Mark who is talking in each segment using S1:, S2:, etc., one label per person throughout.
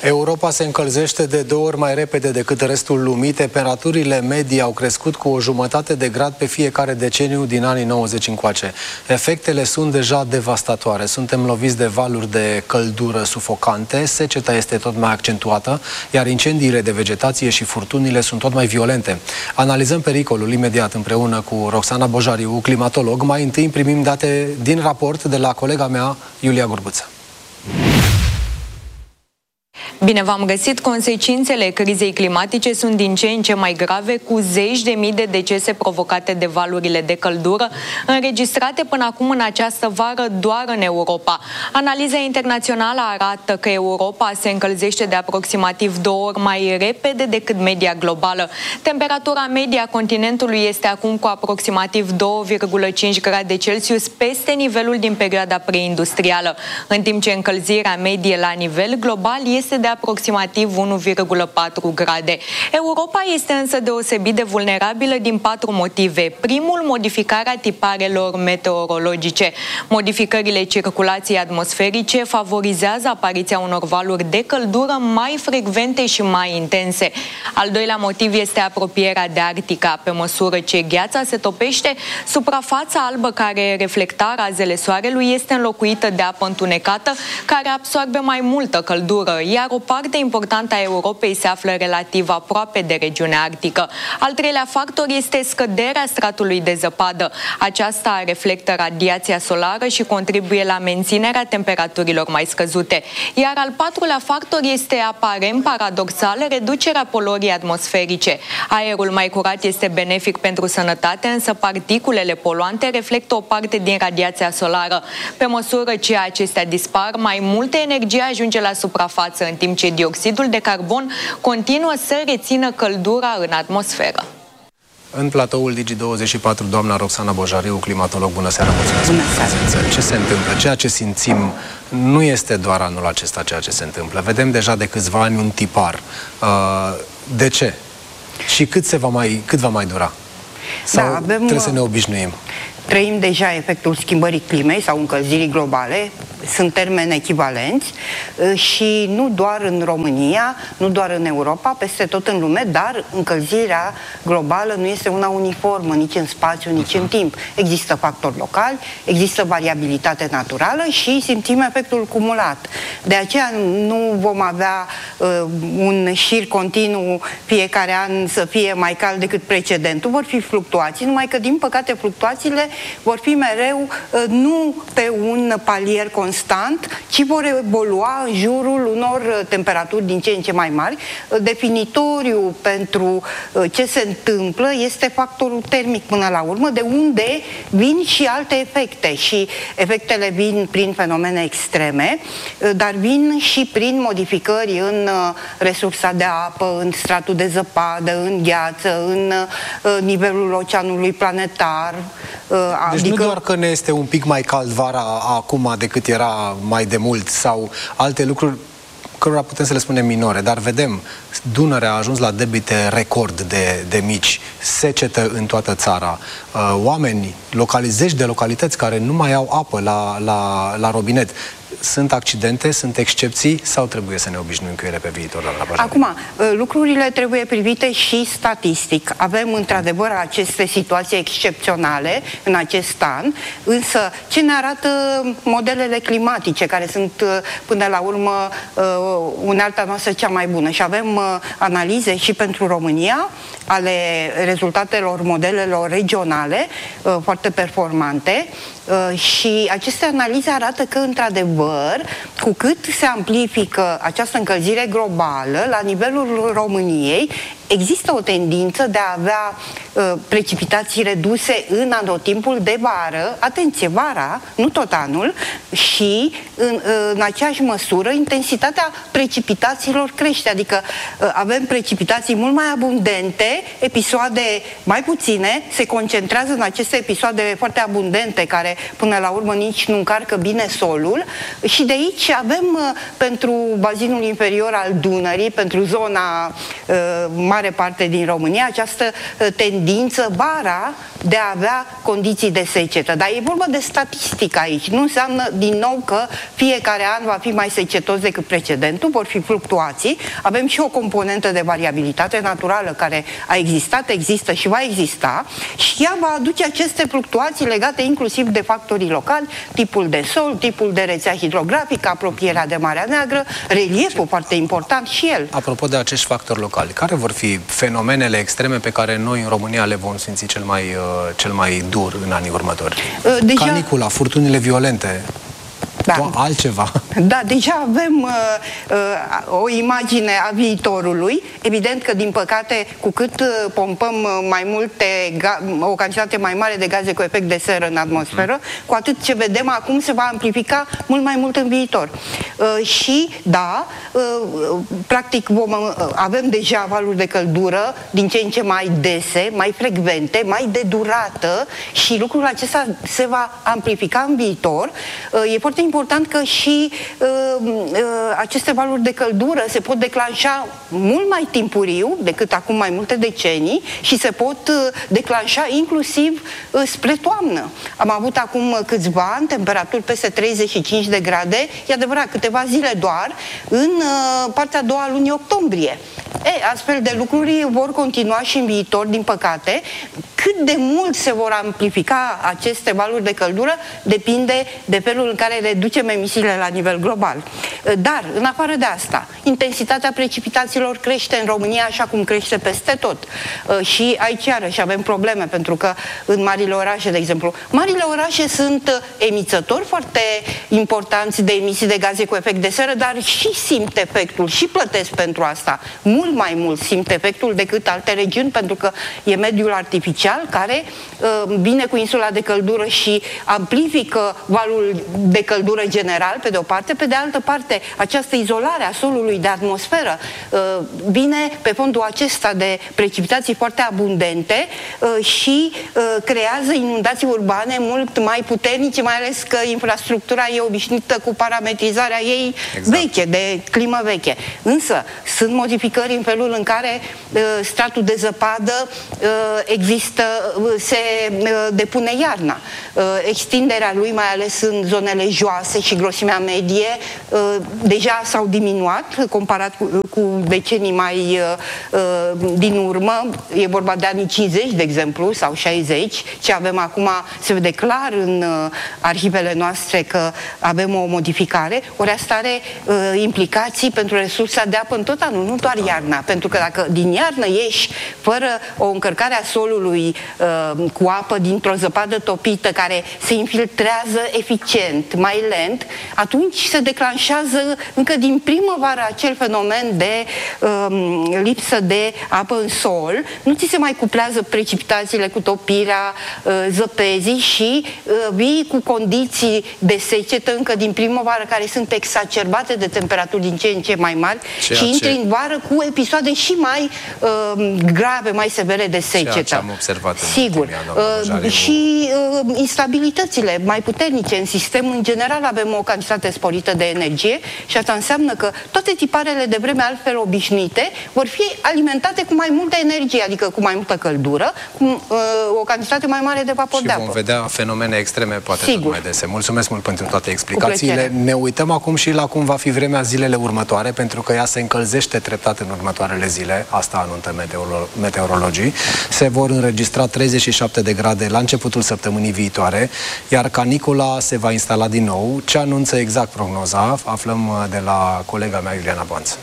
S1: Europa se încălzește de 2 ori mai repede decât restul lumii. Temperaturile medii au crescut cu 1,5 de grad pe fiecare deceniu din anii 90 încoace. Efectele sunt deja devastatoare. Suntem loviți de valuri de căldură sufocante, seceta este tot mai accentuată, iar incendiile de vegetație și furtunile sunt tot mai violente. Analizăm pericolul imediat împreună cu Roxana Bojariu, climatolog. Mai întâi primim date din raport de la colega mea, Iulia Gurbuță.
S2: Bine v-am găsit! Consecințele crizei climatice sunt din ce în ce mai grave, cu zeci de mii de decese provocate de valurile de căldură, înregistrate până acum în această vară doar în Europa. Analiza internațională arată că Europa se încălzește de aproximativ 2 ori mai repede decât media globală. Temperatura medie a continentului este acum cu aproximativ 2,5 grade Celsius peste nivelul din perioada preindustrială, în timp ce încălzirea medie la nivel global este de aproximativ 1,4 grade. Europa este însă deosebit de vulnerabilă din 4 motive. Primul, modificarea tiparelor meteorologice. Modificările circulației atmosferice favorizează apariția unor valuri de căldură mai frecvente și mai intense. Al doilea motiv este apropierea de Arctica. Pe măsură ce gheața se topește, suprafața albă care reflecta razele soarelui este înlocuită de apă întunecată, care absorbe mai multă căldură, iar o parte importantă a Europei se află relativ aproape de regiunea arctică. Al treilea factor este scăderea stratului de zăpadă. Aceasta reflectă radiația solară și contribuie la menținerea temperaturilor mai scăzute. Iar al patrulea factor este aparent paradoxal reducerea poluării atmosferice. Aerul mai curat este benefic pentru sănătate, însă particulele poluante reflectă o parte din radiația solară. Pe măsură ce acestea dispar, mai multă energie ajunge la suprafață, în timp ce dioxidul de carbon continuă să rețină căldura în atmosferă.
S1: În platoul Digi24, doamna Roxana Bojariu, climatolog, bună seara, mulțumesc.
S3: Bună seara.
S1: Ce se întâmplă? Ceea ce simțim nu este doar anul acesta ceea ce se întâmplă. Vedem deja de câțiva ani un tipar. De ce? Și cât va mai dura? Sau trebuie să ne obișnuim?
S3: Trăim deja efectul schimbării climei sau încălzirii globale, sunt termeni echivalenți și nu doar în România, nu doar în Europa, peste tot în lume, dar încălzirea globală nu este una uniformă, nici în spațiu, nici în timp. Există factori locali, există variabilitate naturală și simțim efectul cumulat. De aceea nu vom avea un șir continuu fiecare an să fie mai cald decât precedentul. Vor fi fluctuații, numai că din păcate fluctuațiile vor fi mereu nu pe un palier constant, ci vor evolua în jurul unor temperaturi din ce în ce mai mari. Definitoriu pentru ce se întâmplă este factorul termic până la urmă, de unde vin și alte efecte. Și efectele vin prin fenomene extreme, dar vin și prin modificări în resursa de apă, în stratul de zăpadă, în gheață, în nivelul oceanului planetar.
S1: Deci nu doar că ne este un pic mai cald vara acum decât era mai de mult sau alte lucruri cărora putem să le spunem minore, dar vedem, Dunărea a ajuns la debite record de mici, secetă în toată țara, oameni, zeci de localități care nu mai au apă la robinet. Sunt accidente, sunt excepții sau trebuie să ne obișnuim cu ele pe viitor?
S3: Acum, lucrurile trebuie privite și statistic. Avem într-adevăr aceste situații excepționale în acest an, însă ce ne arată modelele climatice, care sunt până la urmă unealta noastră cea mai bună? Și avem analize și pentru România ale rezultatelor modelelor regionale foarte performante și aceste analize arată că într-adevăr, cu cât se amplifică această încălzire globală la nivelul României, există o tendință de a avea precipitații reduse în anotimpul de vară, atenție, vara, nu tot anul, și în aceeași măsură intensitatea precipitațiilor crește, adică avem precipitații mult mai abundente, episoade mai puține, se concentrează în aceste episoade foarte abundente care care până la urmă nici nu încarcă bine solul. Și de aici avem pentru bazinul inferior al Dunării, pentru zona mare parte din România, această tendință vara de a avea condiții de secetă. Dar e vorba de statistică aici. Nu înseamnă din nou că fiecare an va fi mai secetos decât precedentul, vor fi fluctuații. Avem și o componentă de variabilitate naturală care a existat, există și va exista și ea va aduce aceste fluctuații legate inclusiv de factorii locali, tipul de sol, tipul de rețea hidrografică, apropierea de Marea Neagră, relieful foarte important și el.
S1: Apropo de acești factori locali, care vor fi fenomenele extreme pe care noi în România le vom simți cel mai dur în anii următori? Canicula, furtunile violente, altceva.
S3: Da, deja avem o imagine a viitorului. Evident că, din păcate, cu cât pompăm o cantitate mai mare de gaze cu efect de seră în atmosferă, cu atât ce vedem acum se va amplifica mult mai mult în viitor. Și, da, practic avem deja valuri de căldură din ce în ce mai dese, mai frecvente, mai de durată și lucrul acesta se va amplifica în viitor. E foarte important că și aceste valuri de căldură se pot declanșa mult mai timpuriu decât acum mai multe decenii și se pot declanșa inclusiv spre toamnă. Am avut acum câțiva ani temperaturi peste 35 de grade, e adevărat, câteva zile doar, în partea a doua a lunii octombrie. Astfel de lucruri vor continua și în viitor, din păcate. Cât de mult se vor amplifica aceste valuri de căldură depinde de felul în care reducem emisiile la nivel global. Dar, în afară de asta, intensitatea precipitațiilor crește în România așa cum crește peste tot. Și aici iarăși avem probleme, pentru că în marile orașe, de exemplu, marile orașe sunt emițători foarte importanți de emisii de gaze cu efect de seră, dar și simt efectul și plătesc pentru asta. Mult mai mult simt efectul decât alte regiuni, pentru că e mediul artificial care vine cu insula de căldură și amplifică valul de căldură general, pe de o parte, pe de altă parte, această izolare a solului de atmosferă vine pe fondul acesta de precipitații foarte abundente și creează inundații urbane mult mai puternice, mai ales că infrastructura e obișnuită cu parametrizarea ei veche, de climă veche. Însă, sunt modificări în felul în care stratul de zăpadă se depune iarna. Extinderea lui, mai ales în zonele joase și grosimea medie, deja s-au diminuat comparat cu decenii mai din urmă. E vorba de anii 50, de exemplu, sau 60. Ce avem acum se vede clar în arhivele noastre că avem o modificare. Ori asta are implicații pentru resursa de apă în tot anul, nu doar iarna. Pentru că dacă din iarnă ieși fără o încărcare a solului cu apă dintr-o zăpadă topită care se infiltrează eficient, mai lent, atunci se declanșează încă din primăvară acel fenomen de lipsă de apă în sol, nu ți se mai cuplează precipitațiile cu topirea zăpezii și vii cu condiții de secetă încă din primăvară care sunt exacerbate de temperaturi din ce în ce mai mari și intri în vară cu episoade și mai grave, mai severe de secetă.
S1: Ceea ce am observat în
S3: sigur. Și instabilitățile mai puternice în sistem, în general avem o cantitate sporită de energie și asta înseamnă că toate tiparele de vreme altfel obișnuite vor fi alimentate cu mai multă energie, adică cu mai multă căldură, cu o cantitate mai mare de vapor de apă.
S1: Și vom vedea fenomene extreme, poate tot mai dese. Mulțumesc mult pentru toate explicațiile. Ne uităm acum și la cum va fi vremea zilele următoare, pentru că ea se încălzește treptat în următoarele zile, asta anunță meteorologii. Se vor înregistra 37 de grade la începutul săptămânii viitoare, iar canicula se va instala din nou. Ce anunță exact prognoza? Aflăm de la colega mea, Iuliana Boanță.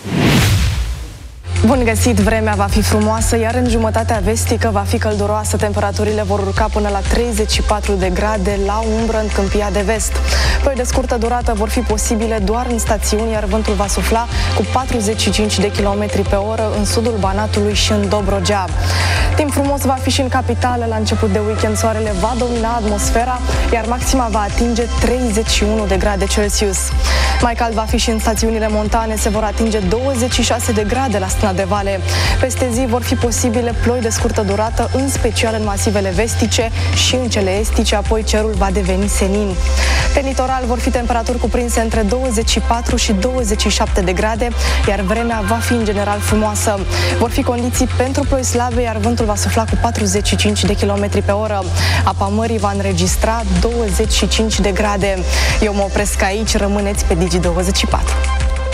S4: Bun găsit! Vremea va fi frumoasă, iar în jumătatea vestică va fi călduroasă. Temperaturile vor urca până la 34 de grade la umbră în Câmpia de Vest. Ploi de scurtă durată vor fi posibile doar în stațiuni, iar vântul va sufla cu 45 de km pe oră în sudul Banatului și în Dobrogea. Timp frumos va fi și în capitală. La început de weekend soarele va domina atmosfera, iar maxima va atinge 31 de grade Celsius. Mai cald va fi și în stațiunile montane, se vor atinge 26 de grade la Stâna de vale. Peste zi vor fi posibile ploi de scurtă durată, în special în masivele vestice și în cele estice, apoi cerul va deveni senin. Pe litoral vor fi temperaturi cuprinse între 24 și 27 de grade, iar vremea va fi în general frumoasă. Vor fi condiții pentru ploi slabe, iar vântul va sufla cu 45 de km pe oră. Apa mării va înregistra 25 de grade. Eu mă opresc aici, rămâneți pe Digi24.